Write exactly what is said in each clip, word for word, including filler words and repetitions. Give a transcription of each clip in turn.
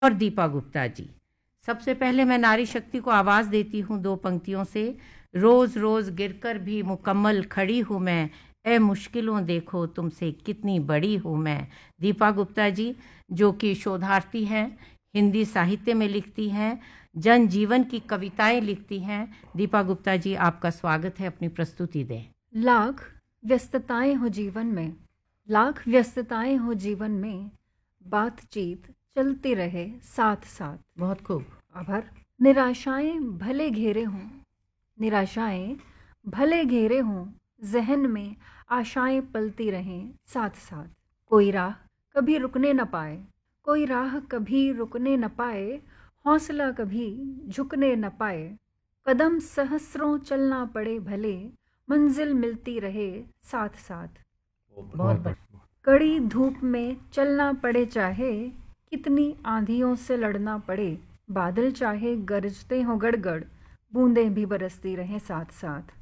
और दीपा गुप्ता जी। सबसे पहले मैं नारी शक्ति को आवाज़ देती हूँ दो पंक्तियों से। रोज़ रोज़ गिरकर भी मुकम्मल खड़ी हूँ मैं, ए मुश्किलों देखो तुमसे कितनी बड़ी हूँ मैं। दीपा गुप्ता जी जो कि शोधार्थी हैं, हिंदी साहित्य में लिखती हैं, जन जीवन की कविताएं लिखती हैं। दीपा गुप्ता जी आपका स्वागत है, अपनी प्रस्तुति दें। लाख व्यस्तताएं हो जीवन में, लाख व्यस्तताएं हो जीवन में, बातचीत चलती रहे साथ साथ। बहुत खूब। आभार। निराशाएं भले घेरे हों, निराशाएं भले घेरे हों, जहन में आशाएं पलती रहें साथ साथ। कोई राह कभी रुकने न पाए, कोई राह कभी रुकने न पाए, हौसला कभी झुकने न पाए। कदम सहस्रों चलना पड़े भले, मंजिल मिलती रहे साथ साथ। बहुत बढ़िया। कड़ी धूप में चलना पड़े चाहे, कितनी आंधियों से लड़ना पड़े, बादल चाहे गरजते हों गड़गड़, बूंदें भी बरसती रहें साथ साथ।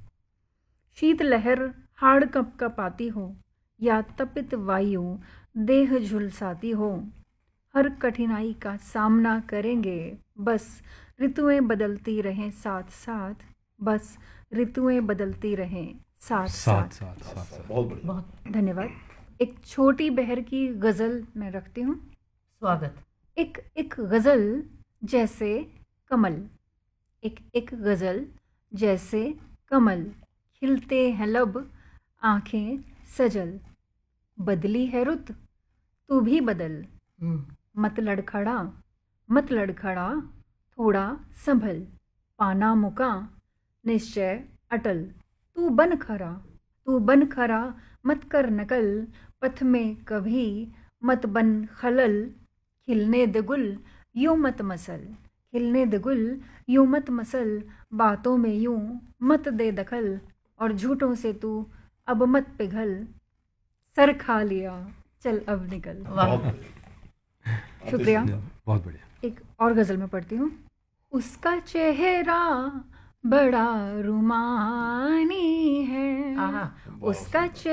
शीत लहर हाड़ कपकपाती हो या तपित वायु देह झुलसाती हो, हर कठिनाई का सामना करेंगे, बस ऋतुएं बदलती रहें साथ साथ, बस ऋतुएं बदलती रहें साथ साथ, साथ, साथ, साथ, साथ। बहुत बढ़िया। बहुत धन्यवाद। एक छोटी बहर की गज़ल मैं रखती हूँ। स्वागत। एक एक गज़ल जैसे कमल, एक एक गज़ल जैसे कमल, खिलते हैं लब आँखें सजल, बदली है रुत तू भी बदल, मत लड़खड़ा मत लड़खड़ा थोड़ा संभल, पाना मुका निश्चय अटल, तू बन खरा तू बन खरा मत कर नकल, पथ में कभी मत बन खलल, खिलने दे गुल यूं मत मसल, खिलने दे गुल यूं मत मसल, बातों में यूं मत दे दखल, और झूठों से तू अब मत पिघल, सर खा लिया चल अब निकल। शुक्रिया। बहुत बढ़िया। एक और गज़ल में पढ़ती हूँ। उसका चेहरा बड़ा रुमानी है, उसका